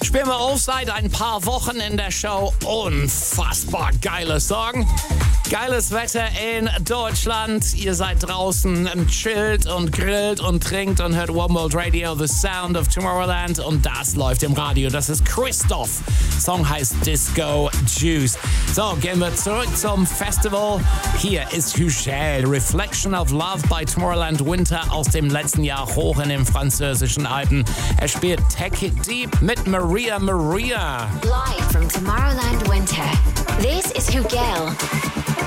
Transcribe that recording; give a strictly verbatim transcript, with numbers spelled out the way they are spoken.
Spielen wir auf seit ein paar Wochen in der Show. Unfassbar geile Song. Geiles Wetter in Deutschland. Ihr seid draußen und chillt und grillt und trinkt und hört One World Radio, The Sound of Tomorrowland. Und das läuft im Radio. Das ist Christoph. Song heißt Disco Juice. So, gehen wir zurück zum Festival. Hier ist Hugel, Reflection of Love bei Tomorrowland Winter aus dem letzten Jahr hoch in den französischen Alpen. Er spielt Take It Deep mit Maria Maria. Live from Tomorrowland Winter. This is Hugel.